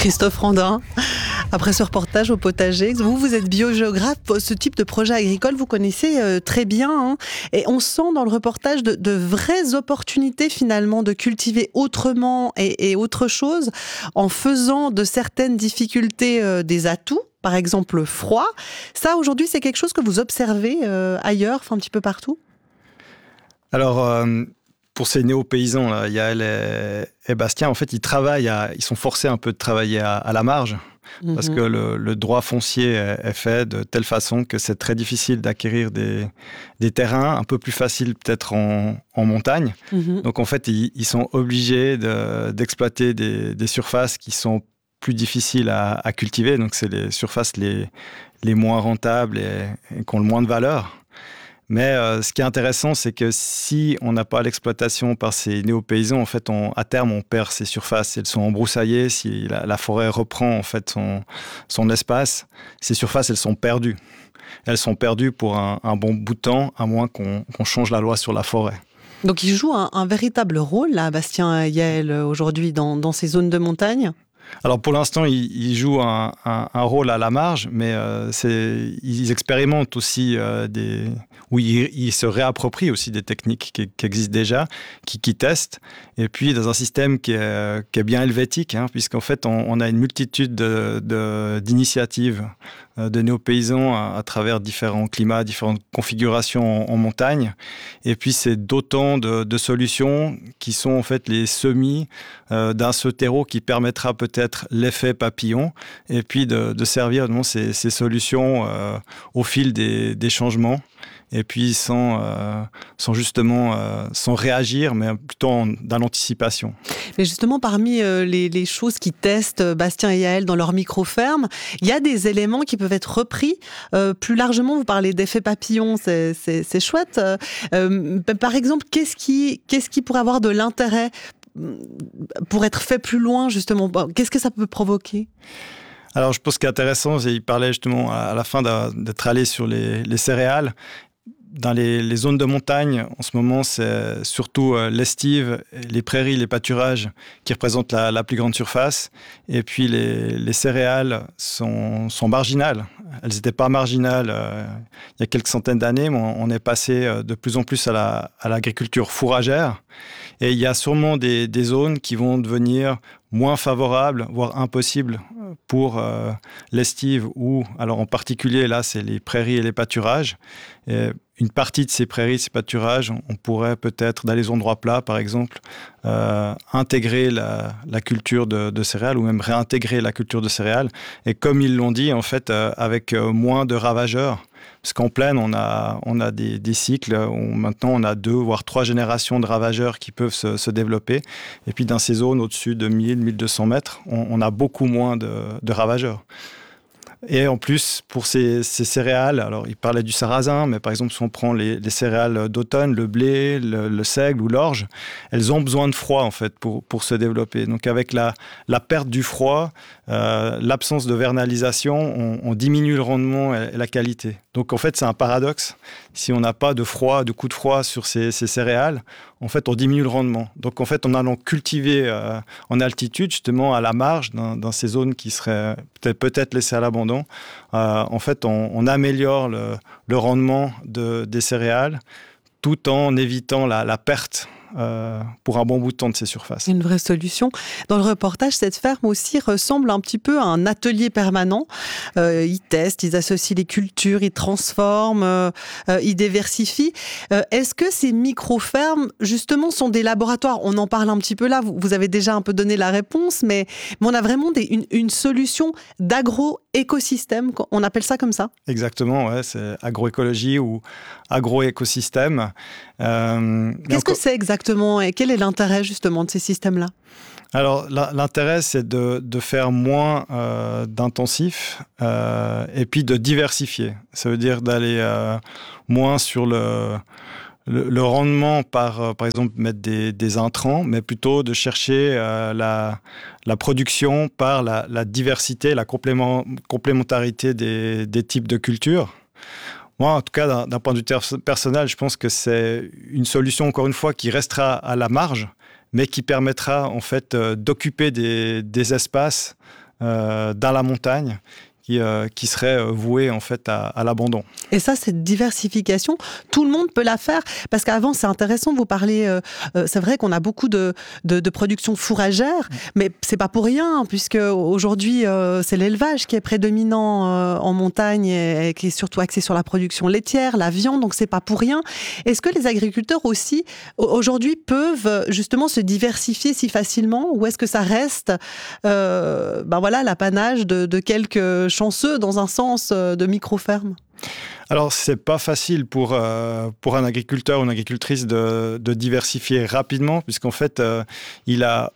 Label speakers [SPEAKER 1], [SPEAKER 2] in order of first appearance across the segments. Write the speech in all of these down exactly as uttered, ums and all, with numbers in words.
[SPEAKER 1] Christophe Randin, après ce reportage au potager, vous, vous êtes biogéographe, ce type de projet agricole, vous connaissez euh, très bien, hein, et on sent dans le reportage de, de vraies opportunités finalement de cultiver autrement et, et autre chose, en faisant de certaines difficultés euh, des atouts, par exemple le froid. Ça, aujourd'hui, c'est quelque chose que vous observez euh, ailleurs, enfin un petit peu partout ?
[SPEAKER 2] Alors, euh, pour ces néo-paysans, là, Yael et, et Bastien, en fait, ils travaillent, à, ils sont forcés un peu de travailler à, à la marge, mmh. parce que le, le droit foncier est, est fait de telle façon que c'est très difficile d'acquérir des, des terrains, un peu plus facile peut-être en, en montagne. Mmh. Donc, en fait, ils, ils sont obligés de, d'exploiter des, des surfaces qui sont plus difficiles à, à cultiver. Donc, c'est les surfaces les, les moins rentables et, et qui ont le moins de valeur. Mais euh, ce qui est intéressant, c'est que si on n'a pas l'exploitation par ces néo-paysans, en fait, on, à terme, on perd ces surfaces. Elles sont embroussaillées. Si la, la forêt reprend en fait son, son espace, ces surfaces, elles sont perdues. Elles sont perdues pour un, un bon bout de temps, à moins qu'on, qu'on change la loi sur la forêt.
[SPEAKER 1] Donc, ils jouent un, un véritable rôle, là, Bastien et Yael, aujourd'hui, dans, dans ces zones de montagne ?
[SPEAKER 2] Alors pour l'instant, ils, ils jouent un, un, un rôle à la marge, mais euh, c'est, ils expérimentent aussi euh, des... où ils, ils se réapproprient aussi des techniques qui, qui existent déjà, qui, qui testent, et puis dans un système qui est, qui est bien helvétique, hein, puisqu'en fait on, on a une multitude de, de, d'initiatives de néo-paysans à, à travers différents climats, différentes configurations en, en montagne, et puis c'est d'autant de, de solutions qui sont en fait les semis euh, d'un ce terreau qui permettra peut-être l'effet papillon, et puis de, de servir non, ces, ces solutions euh, au fil des, des changements, et puis sans, euh, sans justement euh, sans réagir, mais plutôt en, dans l'anticipation.
[SPEAKER 1] Mais justement, parmi euh, les, les choses qui testent Bastien et Yael dans leur micro-ferme, il y a des éléments qui peuvent être repris. Euh, plus largement, vous parlez d'effet papillon, c'est, c'est, c'est chouette. Euh, par exemple, qu'est-ce qui, qu'est-ce qui pourrait avoir de l'intérêt pour être fait plus loin, justement ? Qu'est-ce que ça peut provoquer ?
[SPEAKER 2] Alors, je pense ce qui est intéressant, c'est qu'il parlait justement à la fin d'être allé sur les, les céréales. Dans les, les zones de montagne, en ce moment, c'est surtout euh, l'estive, les prairies, les pâturages qui représentent la, la plus grande surface. Et puis, les, les céréales sont, sont marginales. Elles n'étaient pas marginales euh, il y a quelques centaines d'années, mais on, on est passé euh, de plus en plus à, la, à l'agriculture fourragère. Et il y a sûrement des, des zones qui vont devenir moins favorables, voire impossibles pour euh, l'estive, ou, alors en particulier, là, c'est les prairies et les pâturages. Et une partie de ces prairies, ces pâturages, on pourrait peut-être, dans les endroits plats, par exemple, euh, intégrer la, la culture de, de céréales, ou même réintégrer la culture de céréales. Et comme ils l'ont dit, en fait, euh, avec euh, moins de ravageurs. Parce qu'en plaine, on a, on a des, des cycles où maintenant on a deux, voire trois générations de ravageurs qui peuvent se, se développer. Et puis dans ces zones au-dessus de mille, mille deux cents mètres, on, on a beaucoup moins de, de ravageurs. Et en plus, pour ces, ces céréales, alors il parlait du sarrasin, mais par exemple, si on prend les, les céréales d'automne, le blé, le, le seigle ou l'orge, elles ont besoin de froid en fait pour, pour se développer. Donc avec la, la perte du froid, euh, l'absence de vernalisation, on, on diminue le rendement et, et la qualité. Donc en fait, c'est un paradoxe. Si on n'a pas de froid, de coup de froid sur ces, ces céréales, en fait, on diminue le rendement. Donc en fait, en allant cultiver euh, en altitude, justement à la marge, dans, dans ces zones qui seraient peut-être, peut-être laissées à l'abandon, Euh, en fait, on, on améliore le, le rendement de, des céréales tout en évitant la, la perte euh, pour un bon bout de temps de ces surfaces.
[SPEAKER 1] Une vraie solution. Dans le reportage, cette ferme aussi ressemble un petit peu à un atelier permanent. Euh, ils testent, ils associent les cultures, ils transforment, euh, euh, ils diversifient. Euh, est-ce que ces micro-fermes, justement, sont des laboratoires ? On en parle un petit peu là, vous, vous avez déjà un peu donné la réponse, mais, mais on a vraiment des, une, une solution d'agro-écosystème, on appelle ça comme ça ?
[SPEAKER 2] Exactement, ouais, c'est agroécologie ou agro-écosystème.
[SPEAKER 1] Euh, Qu'est-ce que c'est exactement et quel est l'intérêt justement de ces systèmes-là ?
[SPEAKER 2] Alors, l'intérêt, c'est de, de faire moins euh, d'intensif euh, et puis de diversifier. Ça veut dire d'aller euh, moins sur le, le, le rendement par, euh, par exemple, mettre des, des intrants, mais plutôt de chercher euh, la, la production par la, la diversité, la complément, complémentarité des, des types de cultures. Moi, en tout cas, d'un, d'un point de vue personnel, je pense que c'est une solution, encore une fois, qui restera à la marge, mais qui permettra, en fait, euh, d'occuper des, des espaces euh, dans la montagne qui, euh, qui serait vouée en fait à, à l'abandon.
[SPEAKER 1] Et ça, cette diversification, tout le monde peut la faire. Parce qu'avant, c'est intéressant, vous parlez, euh, euh, c'est vrai qu'on a beaucoup de, de, de production fourragère, mais c'est pas pour rien, puisque aujourd'hui, euh, c'est l'élevage qui est prédominant euh, en montagne et, et qui est surtout axé sur la production laitière, la viande, donc c'est pas pour rien. Est-ce que les agriculteurs aussi, aujourd'hui, peuvent justement se diversifier si facilement, ou est-ce que ça reste euh, ben voilà, l'apanage de, de quelques chanceux, dans un sens, de micro-fermes?
[SPEAKER 2] Alors, c'est pas facile pour, euh, pour un agriculteur ou une agricultrice de, de diversifier rapidement, puisqu'en fait, euh, il a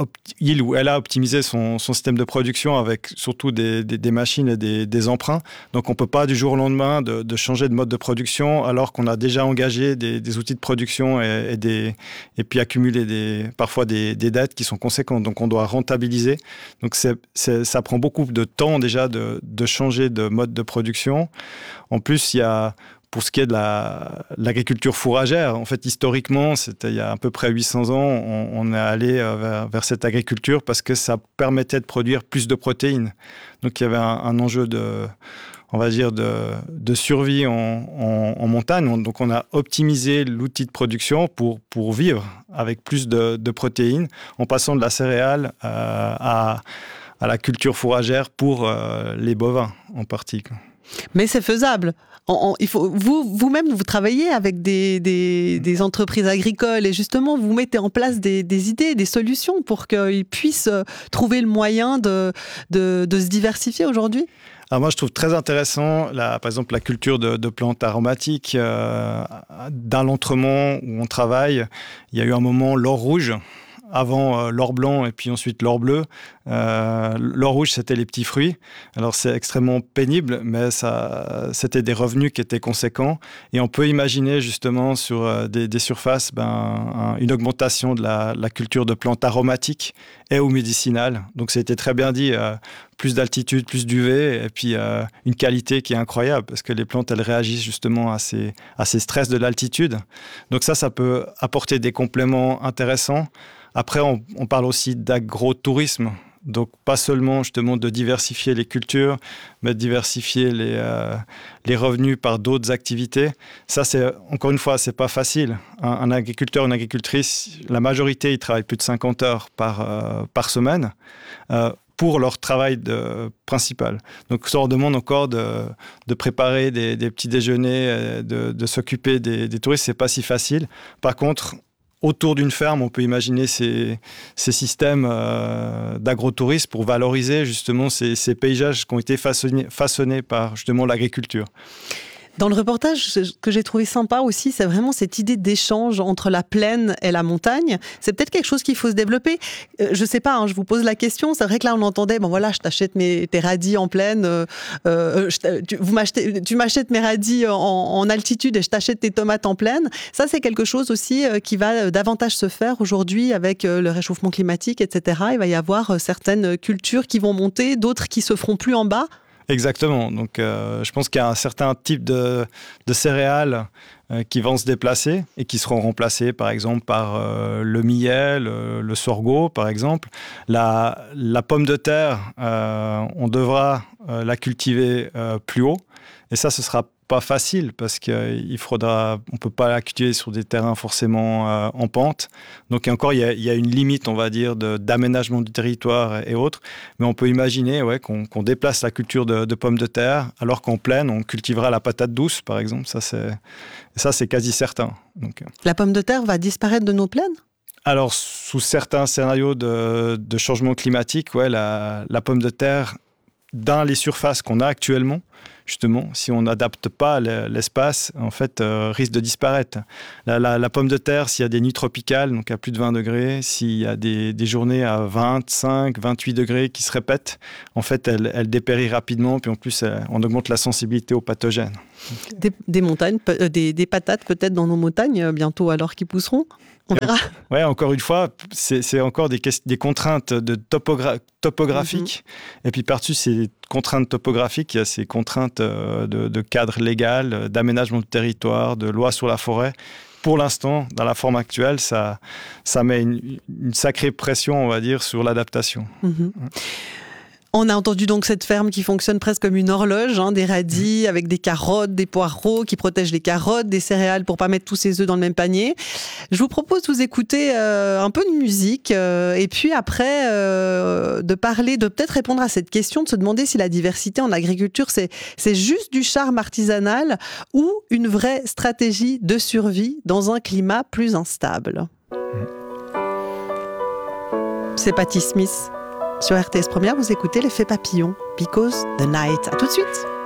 [SPEAKER 2] il ou elle a optimisé son, son système de production avec surtout des, des, des machines et des, des emprunts. Donc, on ne peut pas du jour au lendemain de, de changer de mode de production alors qu'on a déjà engagé des, des outils de production et, et, des, et puis accumulé des, parfois des, des dettes qui sont conséquentes. Donc, on doit rentabiliser. Donc, c'est, c'est, ça prend beaucoup de temps déjà de, de changer de mode de production. En plus, il y a... Pour ce qui est de la, l'agriculture fourragère, en fait, historiquement, c'était il y a à peu près huit cents ans, on, on est allé vers, vers cette agriculture parce que ça permettait de produire plus de protéines. Donc, il y avait un, un enjeu de, on va dire, de, de survie en, en, en montagne. Donc, on a optimisé l'outil de production pour, pour vivre avec plus de, de protéines en passant de la céréale euh, à, à la culture fourragère pour euh, les bovins en particulier.
[SPEAKER 1] Mais c'est faisable. En, en, il faut, vous, vous-même, vous travaillez avec des, des, des entreprises agricoles et justement, vous mettez en place des, des idées, des solutions pour qu'ils puissent trouver le moyen de, de, de se diversifier aujourd'hui.
[SPEAKER 2] Alors moi, je trouve très intéressant, la, par exemple, la culture de, de plantes aromatiques. Euh, dans l'Entremont où on travaille, il y a eu un moment l'or rouge. Avant euh, l'or blanc et puis ensuite l'or bleu. Euh, l'or rouge, c'était les petits fruits. Alors, c'est extrêmement pénible, mais ça, c'était des revenus qui étaient conséquents. Et on peut imaginer justement sur euh, des, des surfaces ben, un, une augmentation de la, la culture de plantes aromatiques et ou médicinales. Donc, ça a été très bien dit. Euh, plus d'altitude, plus d'U V et puis euh, une qualité qui est incroyable parce que les plantes, elles réagissent justement à ces, à ces stress de l'altitude. Donc ça, ça peut apporter des compléments intéressants. Après, on, on parle aussi d'agrotourisme. Donc, pas seulement justement de diversifier les cultures, mais de diversifier les, euh, les revenus par d'autres activités. Ça, c'est, encore une fois, c'est pas facile. Un, un agriculteur, une agricultrice, la majorité, ils travaillent plus de cinquante heures par, euh, par semaine. Euh, pour leur travail de, principal. Donc, ça leur demande encore de, de préparer des, des petits déjeuners, de, de s'occuper des, des touristes. C'est pas si facile. Par contre, autour d'une ferme, on peut imaginer ces, ces systèmes euh, d'agrotourisme pour valoriser justement ces, ces paysages qui ont été façonnés, façonnés par justement l'agriculture.
[SPEAKER 1] Dans le reportage, ce que j'ai trouvé sympa aussi, c'est vraiment cette idée d'échange entre la plaine et la montagne. C'est peut-être quelque chose qu'il faut se développer. Euh, je sais pas, hein, je vous pose la question. C'est vrai que là, on entendait, bon voilà, je t'achète mes, tes radis en plaine, euh, euh, je, tu, vous m'achetez, tu m'achètes mes radis en, en altitude et je t'achète tes tomates en plaine. Ça, c'est quelque chose aussi euh, qui va davantage se faire aujourd'hui avec euh, le réchauffement climatique, et cetera. Il va y avoir euh, certaines cultures qui vont monter, d'autres qui se feront plus en bas.
[SPEAKER 2] Exactement. Donc, euh, je pense qu'il y a un certain type de, de céréales euh, qui vont se déplacer et qui seront remplacées, par exemple, par euh, le millet, le, le sorgho, par exemple. La, la pomme de terre, euh, on devra euh, la cultiver euh, plus haut. Et ça, ce sera pas facile parce qu'il faudra, on peut pas la cultiver sur des terrains forcément euh, en pente. Donc encore, il y a, il y a une limite, on va dire, de, d'aménagement du territoire et autres. Mais on peut imaginer ouais, qu'on, qu'on déplace la culture de, de pommes de terre, alors qu'en plaine, on cultivera la patate douce, par exemple. Ça, c'est, ça, c'est quasi certain. Donc,
[SPEAKER 1] la pomme de terre va disparaître de nos plaines ?
[SPEAKER 2] Alors, sous certains scénarios de, de changement climatique, ouais, la, la pomme de terre, dans les surfaces qu'on a actuellement, justement, si on n'adapte pas l'espace, en fait, euh, risque de disparaître. La, la, la pomme de terre, s'il y a des nuits tropicales, donc à plus de vingt degrés, s'il y a des, des journées à vingt-cinq, vingt-huit degrés qui se répètent, en fait, elle, elle dépérit rapidement, puis en plus, elle, on augmente la sensibilité aux pathogènes.
[SPEAKER 1] Des, des montagnes, des, des patates peut-être dans nos montagnes, bientôt alors qui pousseront. On verra.
[SPEAKER 2] Oui, encore une fois, c'est, c'est encore des, des contraintes de topogra- topographiques. Mm-hmm. Et puis par-dessus ces contraintes topographiques, il y a ces contraintes de, de cadre légal, d'aménagement du territoire, de loi sur la forêt. Pour l'instant, dans la forme actuelle, ça, ça met une, une sacrée pression, on va dire, sur l'adaptation.
[SPEAKER 1] Mm-hmm. On a entendu donc cette ferme qui fonctionne presque comme une horloge, hein, des radis avec des carottes, des poireaux qui protègent les carottes, des céréales pour pas mettre tous ses œufs dans le même panier. Je vous propose de vous écouter euh, un peu de musique euh, et puis après euh, de parler, de peut-être répondre à cette question, de se demander si la diversité en agriculture c'est, c'est juste du charme artisanal ou une vraie stratégie de survie dans un climat plus instable. C'est Patti Smith. Sur R T S Première, vous écoutez l'effet papillon, Because the Night. À tout de suite.